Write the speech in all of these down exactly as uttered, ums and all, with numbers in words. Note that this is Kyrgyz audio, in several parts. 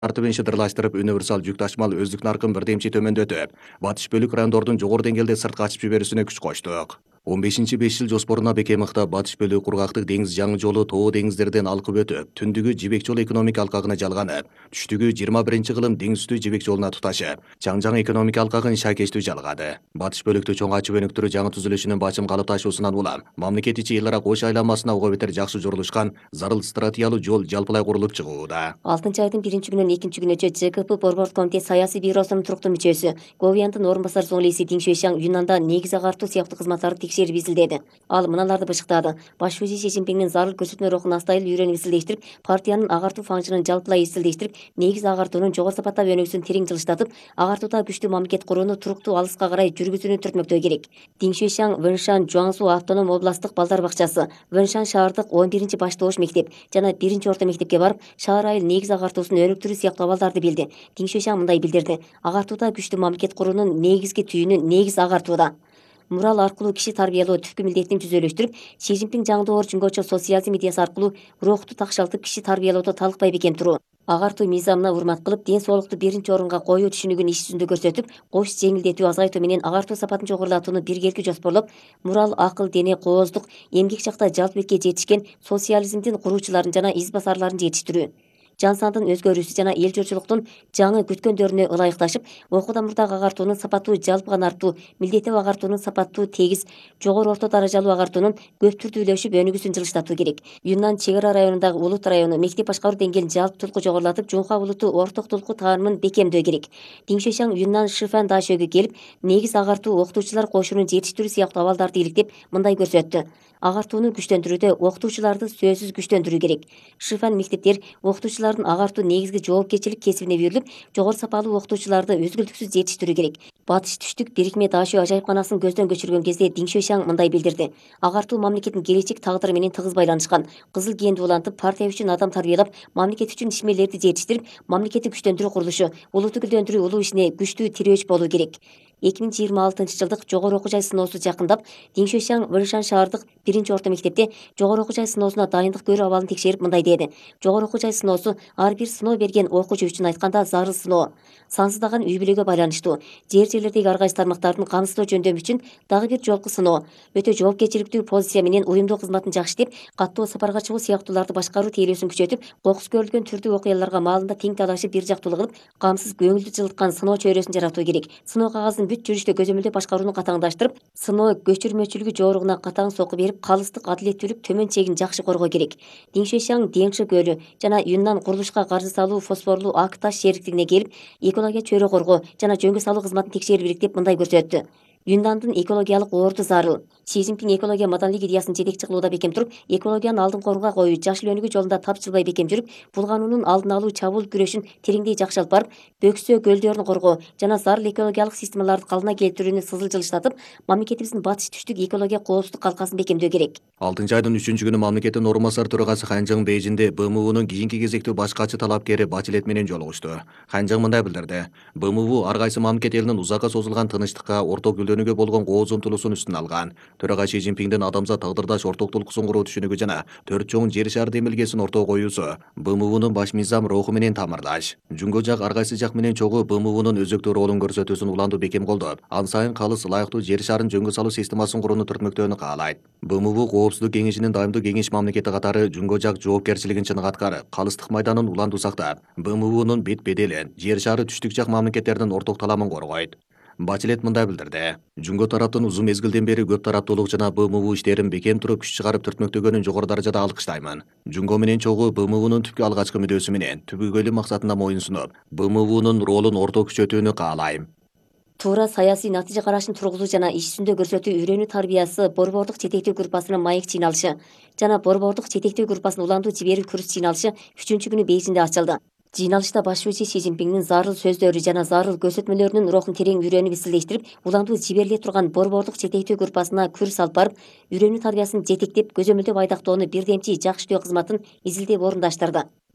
тартыбын шыдырлаштырып, универсал жүк ташмал өздүк наркын бирдемчи төмөндөтүп, батыш бөлүк райондордун жогору деңгээлде сыртка ачып жиберүүсүнө күч коштук. он бешинчи беш жыл жоспоруна бекемыкта батыш бөлүк кургактык деңиз жаңы жолу тоо деңиздерден алкып өтүп, түндүгү Жибек жолу экономика алкагына жалганып, түштүгү жыйырма биринчи кылым деңиз үстү Жибек жолуна туташып, Чаңжаң экономика алкагын Шакечтүү жалгады. Батыш бөлүктө чоң ачып өнүктүрүү жаңы түзүлүшүнүн бачым калып ташуусунан улам, мамлекет ичи эл ара кош айланмасына ого бетер жакшы жорулушкан зарыл стратегиялуу жол жалпылай курулуп чыгууда. алтынчы айдын биринчи күнүнөн экинчи күнүнчө ЖКП Борбордук комитет саясий бюросунун туруктуу мүчөсү Говияндын орун басар зоңлиси Диң Шуйшаң Юннанда негиз агартуу сыяктуу кызматтарды текшерип изилдеди. Ал мыналарды бышыктады. Баш шүүжү Си Цзиньпиндин зарыл көрсөтмө рухун астайыл үйрөнүп изилдештирип, партиянын агартуу фаңжынын жалпылай изилдештирип, негиз агартуунун жогору сапаттап өнүгүүсүн терең жылыштатып, агартууда күчтүү мамлекет курууну туруктуу алыска карай жүргүзүүнү түртмөктөө керек. Диң Шуйшаң Вэншан Жуаңсу автоном областтык балдар бакчасы, Вэншан шаардык он биринчи баштоош мектеп жана биринчи орто мектепке барып, шаар айыл негиз агартуусун өнүктүрүү сыяктуу абалдарды билди. Диң Шуйшаң мындай билдирди: агартууда күчтүү мамлекет куруунун негизги түйүнү негиз агартууда. Мурал аркылуу киши тарбиялоо түпкү милдетин түзөлүштүрүп, Си Цзиньпин жаңдоор жүнгөчө социализм идеясы аркылуу рухту такшалтып киши тарбиялоодо талыкпай бекем туруу, агартуу мыйзамына урмат кылып, ден соолукту биринчи орунга коюу түшүнүгүн иш жүзүндө көрсөтүп, кош жеңилдетүү азайтуу менен агартуу сапатын жогорулатууну биргеликти жоспорлоп, мурал акыл дене кооздук эмгек жакта жалпы бетке жетишкен социализмдин куруучуларын жана из басарларын жетиштирүү, жан сандын өзгөрүүсү жана эл журчулуктун жаңы күткөндөрүнө ылайыкташып, окуудан мурдагы агартуунун сапаттуу жалпыган артуу, милдеттүү агартуунун сапаттуу тегиз, жогору орто даражалуу агартуунун көп түрдүүлөшүп өнүгүүсүн жылыштатуу керек. Юннан чек ара районундагы Улут району мектеп башкаруу деңгээлин жалпы тулку жогорулатып, Жунха Улуту орток тулку таанымын бекемдөө керек. Диң Шуйшаң Юннан Шифан Дашөөгө келип, негиз агартуу окутуучулар кошунун жетиштирүү сыяктуу абалдарды иликтеп, мындай көрсөттү: агартууну күчтөндүрүүдө окутуучуларды сөзсүз күчтөндүрүү керек. Шифан мектептер окутуучулардын агартуу негизги жоопкерчилик кесибине берилип, жогору сапалуу окутуучуларды үзгүлтүксүз жетиштирүү керек. Батыш түштүк бирикме Дашөө ажайыпканасын көздөн көчүргөн кезде Диң Шуйшаң мындай билдирди: агартуу мамлекеттин келечек тагдыры менен тыгыз байланышкан. Кызыл генди улантып, партия үчүн адам тарбиялап, мамлекет үчүн ишмерлерди жетиштирип, мамлекетти күчтөндүрүү курулушу, улутту гүлдөндүрүү улуу ишине күчтүү тирөөч болуу керек. эки миң жыйырма алтынчы жылдык жогору окуу жай сыноосу жакындап, Диң Шуйшаң Вэншан шаардык биринчи орто мектепте жогору окуу жай сыноосуна дайындык көрүү абалын текшерип, мындай деди: жогору окуу жай сыноосу ар бир сыноо берген окуучу үчүн айтканда зарыл сыноо, сансыздаган үй бүлөгө байланыштуу, жер жерлердеги ар кайсы тармактардын камсыздоо жөндөмү үчүн дагы бир жолку сыноо, өтө жоопкерчиликтүү позиция менен уюмдуу кызматын жакшы иштеп, каттуу сапарга чыгуу сыяктууларды башкаруу тейлөөсүн күчөтүп, кокус көрүлгөн түрдүү окуяларга маалында тең талашып, бир жактуулуу кылып, камсыз көңүлдү жылыткан сыноо чөйрөсүн жаратуу керек. Сыноо кагазын бүт жүрүштө көзөмөлдөп башкарууну катаңдаштырып, сыноо көчүрмөчүлүгү жооругуна катаң сокку берип, калыстык, адилеттүүлүк төмөн чегин жакшы коргоо керек. Диң Шуйшаң Деңши көлү жана Юннан курулушка каржы салуу фосфорлуу ак таш шериктигине келип, экология чөйрө коргоо жана жөнгө салуу кызматын текшерип илик деп мындай көрсөттү: Юндандын экологиялык орду зарыл. Си Цзиньпин экология маданилик идеясын жетекчи кылууда бекем туруп, экологиянын алдын орунга коюу, жашыл өнүгүү жолунда тапжылбай бекем жүрүп, булгануунун алдын алуу, чабуул күрөшүн тереңдей жакшы алып барып, Бөксө көлдөрүн коргоо жана зарыл экологиялык системаларды калыбына келтирүүнү сызыл жылыштатып, мамлекетибиздин батыш түштүк экология коопсуздук калкасын бекемдөө керек. алтынчы айдын үчүнчү күнү мамлекеттин орун басар төрагасы Ханжаң Бейжинде Б М Унун кийинки кезектүү баш катчы талапкери Бачилет менен жолугушту. Ханжаң мындай билдирди: Б М У ар кайсы мамлекет элинин узакка созулган тынычтыкка, орток гүлдөнүүгө болгон кооз умтулуусун үстүнө алган. Төрага Си Цзиньпиндин адамзат тагдырдаш орток тулкусун куруу түшүнүгү жана төрт чоң жер шар демилгесин ортого коюусу Б М Унун баш мыйзам руху менен тамырлаш. Жунго жак ар кайсы жак менен чогуу Б М Унун өзөктүү ролун көрсөтүүсүн уланду бекем колдоп, ан сайын калыс ылайыктуу жер шарын жөнгө салуу системасын курууну түртмөктөөнү каалайт. Б М У Коопсуздук кеңешинин дайымдуу кеңеш мамлекети катары жунго жак жоопкерчилигин чыныгы аткарып, калыстык майданын уланду сактап, Б М Унун бет беделин, жер шары түштүк жак мамлекеттердин орток таламын коргойт. Бачилет мындай билдирди: жунго тараптын узун мезгилден бери көп тараптуулук жана Б М У иштерин бекем туруп күч чыгарып түртмөктөгөнүн жогору даражада алкыштаймын. Жунго менен чогуу Б М Унун түпкү алгачкы мүдөөсү менен түбөгөйлүү максатына моюн сунуп, Б М Унун ролун орто күчөтүүнү каалайм. Туура саясий натыйжа карашын тургузуу жана иш жүзүндө көрсөтүү үйрөнүү тарбиясы борбордук жетектөө группасынын маек жыйналышы жана борбордук жетектөө группасынын уландуу жиберүү курс жыйналышы үчүнчү күнү Бейжинде ачылды. Жыйналышта баш шүүжү Си Цзиньпиндин зарыл сөздөрү жана зарыл көрсөтмөлөрүнүн рухун терең үйрөнүп изилдештирип, уландуу жибериле турган борбордук жетектөө группасына курс алып барып, үйрөнүү тарбиясын жетектеп, көзөмөлдөп айдактоону бирдемчи жакшы иштөө кызматын изилдеп орундаштырды.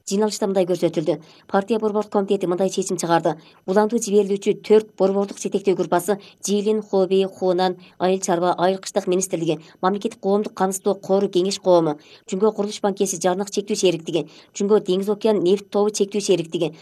Жыйналышта мындай көрсөтүлдү. Партия борбордук комитети мындай чечим чыгарды. Улантуу жиберилүүчү төрт борбордук жетектөө группасы Жиилин, Хобей, Хунан, Айыл чарба, Айыл кыштык министрлиги, Мамлекеттик коомдук камсыздоо кору кеңеш коому, Жүнгө курулуш банкеси жарнак чектүү шериктиги, Жүнгө деңиз океан нефть тобу чектүү шериктиги,